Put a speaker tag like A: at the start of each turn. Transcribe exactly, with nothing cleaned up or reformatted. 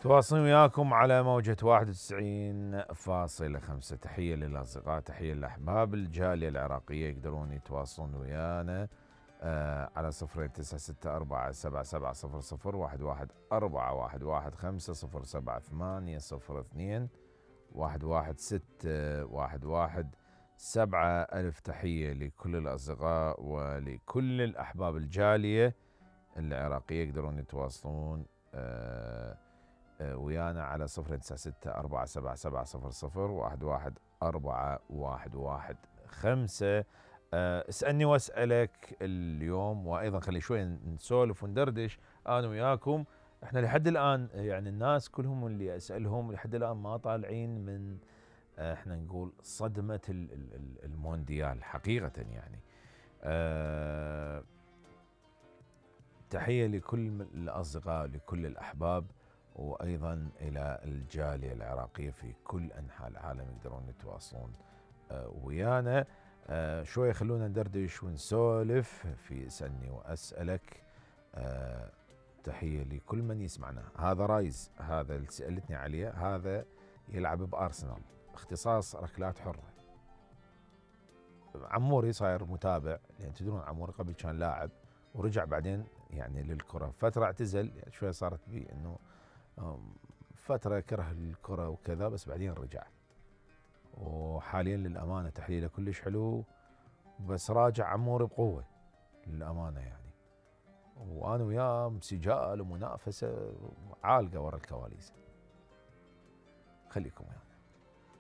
A: تواصلين وياكم على موجة واحد وتسعين فاصلة خمسة. تحية للأصدقاء، تحية للأحباب. الجالية العراقية يقدرون يتواصلون ويانا آه على صفرين تسعة ستة أربعة سبعة سبعة صفر صفر واحد واحد أربعة واحد واحد خمسة صفر سبعة ثمانية صفر اثنين واحد واحد ستة واحد واحد سبعة. ألف تحية لكل الأصدقاء ولكل الأحباب. الجالية العراقية يقدرون يتواصلون آه ويانا على صفر تسعة ستة أربعة سبعة سبعة صفر صفر واحد واحد أربعة واحد واحد خمسة. اسألني واسألك اليوم، وأيضا خلي شوي نسولف وندردش أنا وياكم. احنا لحد الآن يعني الناس كلهم اللي أسألهم لحد الآن ما طالعين من احنا نقول صدمة المونديال حقيقة يعني. أه تحية لكل الأصدقاء لكل الأحباب، وأيضا إلى الجالية العراقية في كل أنحاء العالم يقدرون يتواصلون آه ويانا. آه شوية خلونا ندردش ونسولف في اسألني وأسألك. آه تحية لكل من يسمعنا. هذا رايز، هذا اللي سألتني عليه، هذا يلعب بأرسنال اختصاص ركلات حرة. عموري صاير متابع، لأن تدرون عموري قبل كان لاعب ورجع بعدين يعني للكرة، فترة اعتزل يعني شوية صارت بي انه فترة كره الكرة وكذا، بس بعدين رجع وحاليا للأمانة تحليله كلش حلو، بس راجع عموري بقوة للأمانة يعني. وأنا وياه سجال ومنافسة عالقة ورا الكواليس. خليكم وياه.